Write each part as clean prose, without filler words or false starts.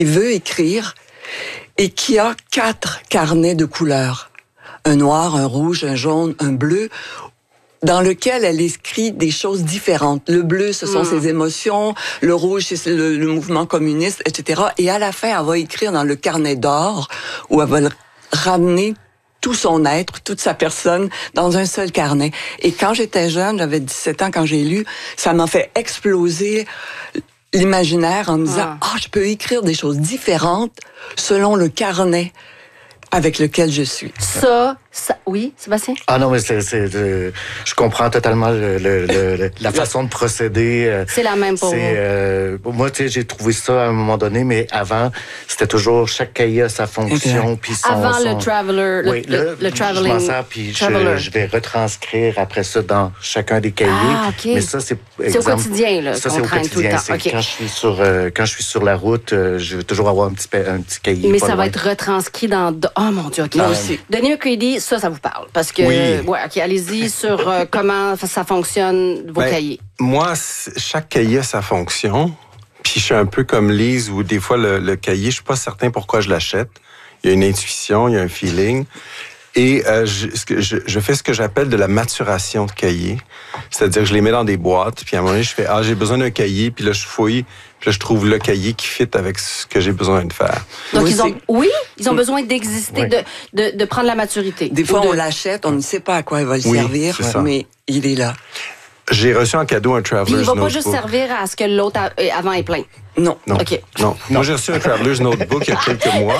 veut écrire et qui a 4 carnets de couleurs. Un noir, un rouge, un jaune, un bleu, dans lequel elle écrit des choses différentes. Le bleu, ce sont ses émotions. Le rouge, c'est le mouvement communiste, etc. Et à la fin, elle va écrire dans le carnet d'or, où elle va ramener tout son être, toute sa personne, dans un seul carnet. Et quand j'étais jeune, j'avais 17 ans quand j'ai lu, ça m'a fait exploser l'imaginaire en me disant, je peux écrire des choses différentes selon le carnet avec lequel je suis. Ça, oui, Sébastien? Ah non, mais je comprends totalement la façon de procéder. C'est la même pour vous. Moi, tu sais, j'ai trouvé ça à un moment donné, mais avant, c'était toujours chaque cahier a sa fonction. Puis avant le Traveler, oui, le Traveling. Je m'en sers, puis je vais retranscrire après ça dans chacun des cahiers. Ah, OK. Mais ça, c'est au quotidien, là. Ça, c'est au quotidien. Okay. Quand je suis sur la route, je veux toujours avoir un petit cahier. Mais ça va être retranscrit dans... Oh mon Dieu, OK. Denis McCready, ça vous parle. Parce que, OK, allez-y sur comment ça fonctionne, vos cahiers. Moi, chaque cahier a sa fonction. Puis je suis un peu comme Lise, où des fois, le cahier, je suis pas certain pourquoi je l'achète. Il y a une intuition, il y a un feeling. Et je fais ce que j'appelle de la maturation de cahier. C'est-à-dire que je les mets dans des boîtes, puis à un moment donné, je fais « j'ai besoin d'un cahier », puis là, je fouille, puis là, je trouve le cahier qui fit avec ce que j'ai besoin de faire. Donc, ils ont besoin d'exister, de prendre la maturité. Des fois, on l'achète, on ne sait pas à quoi il va le servir, mais il est là. J'ai reçu en cadeau un Traveler's Notebook. Puis il va pas juste servir à ce que l'autre avant est plein. Non. OK. Non. Moi, j'ai reçu un Traveler's Notebook il y a quelques mois.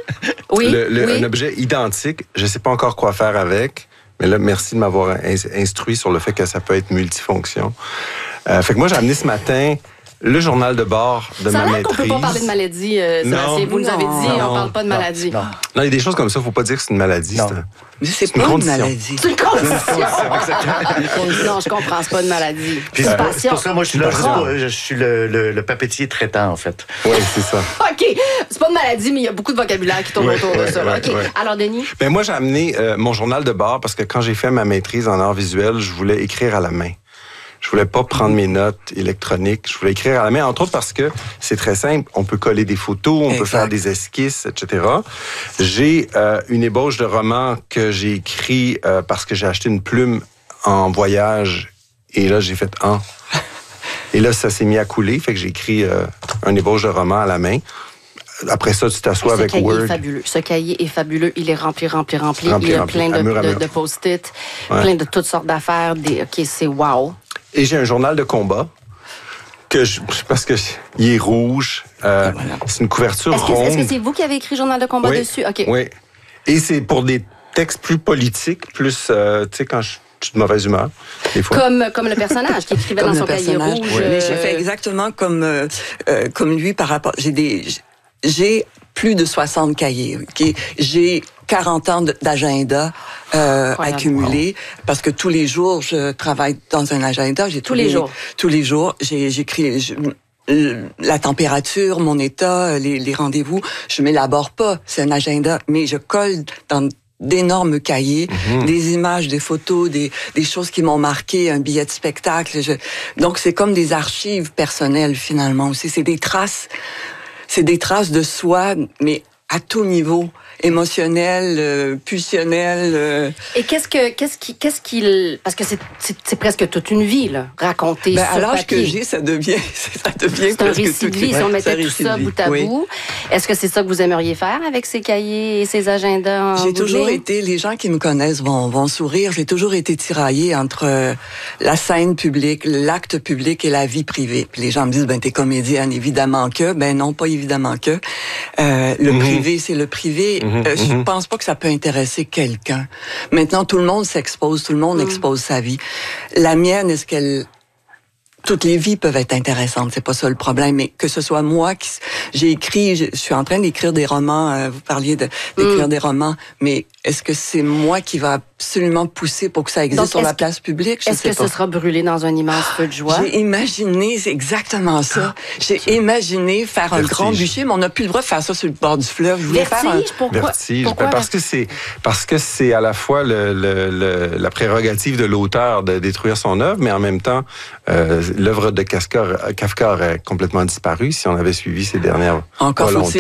Un objet identique. Je sais pas encore quoi faire avec. Mais là, merci de m'avoir instruit sur le fait que ça peut être multifonction. Fait que moi, j'ai amené ce matin le journal de bord de ma maîtrise. Ça a l'air qu'on peut pas parler de maladie, Sébastien. Vous nous avez dit, on parle pas de maladie. Non, il y a des choses comme ça, faut pas dire que c'est une maladie. Mais c'est pas une maladie. C'est une condition. Non, je comprends, c'est pas une maladie. Puis c'est pour ça, moi, je suis le papetier traitant, en fait. Oui, c'est ça. OK. C'est pas une maladie, mais il y a beaucoup de vocabulaire qui tourne autour de ça. OK. Alors, Denis? Ben, moi, j'ai amené mon journal de bord parce que quand j'ai fait ma maîtrise en arts visuels, je voulais écrire à la main. Je voulais pas prendre mes notes électroniques. Je voulais écrire à la main, entre autres parce que c'est très simple. On peut coller des photos, on peut faire des esquisses, etc. J'ai une ébauche de roman que j'ai écrit parce que j'ai acheté une plume en voyage. Et là, j'ai fait Et là, ça s'est mis à couler. Fait que j'ai écrit un ébauche de roman à la main. Après ça, tu t'assois avec Word. Ce cahier est fabuleux. Il est rempli. Il y a plein de post-it, plein de toutes sortes d'affaires. OK, c'est wow. Et j'ai un journal de combat parce que il est rouge. C'est une couverture ronde. Est-ce que c'est vous qui avez écrit journal de combat dessus? OK. Oui. Et c'est pour des textes plus politiques, plus, tu sais, quand je suis de mauvaise humeur, des fois. Comme le personnage qui écrivait dans son cahier rouge. Oui. Mais j'ai fait exactement comme lui par rapport... J'ai plus de 60 cahiers. Okay? J'ai 40 ans d'agenda accumulé parce que tous les jours, je travaille dans un agenda. Tous les jours, j'écris la température, mon état, les rendez-vous. Je m'élabore pas. C'est un agenda, mais je colle dans d'énormes cahiers, des images, des photos, des choses qui m'ont marqué, un billet de spectacle. Donc, c'est comme des archives personnelles, finalement, aussi. C'est des traces de soi, mais à tout niveau, émotionnel, pulsionnel. Et qu'est-ce qu'il parce que c'est presque toute une vie là, raconter sur à l'âge papier. que j'ai, ça devient c'est un récit de vie. Si on mettait tout ça bout à bout, est-ce que c'est ça que vous aimeriez faire avec ces cahiers et ces agendas? J'ai toujours été, les gens qui me connaissent vont sourire. J'ai toujours été tiraillée entre la scène publique, l'acte public et la vie privée. Puis les gens me disent, t'es comédienne, évidemment que. Non, pas évidemment que. Le privé, c'est le privé. Je pense pas que ça peut intéresser quelqu'un. Maintenant, tout le monde s'expose, tout le monde expose sa vie. La mienne, toutes les vies peuvent être intéressantes, c'est pas ça le problème, mais que ce soit moi qui... je suis en train d'écrire des romans, vous parliez d'écrire des romans, mais est-ce que c'est moi qui va absolument pousser pour que ça existe sur la place publique? Est-ce que ce sera brûlé dans un immense feu de joie? J'ai imaginé, c'est exactement ça. J'ai imaginé faire un grand bûcher, mais on n'a plus le droit de faire ça sur le bord du fleuve. Je voulais Vertige, Vertige. Parce que c'est à la fois la prérogative de l'auteur de détruire son œuvre, mais en même temps, l'œuvre de Kafka aurait complètement disparu si on avait suivi ces dernières Encore faut-il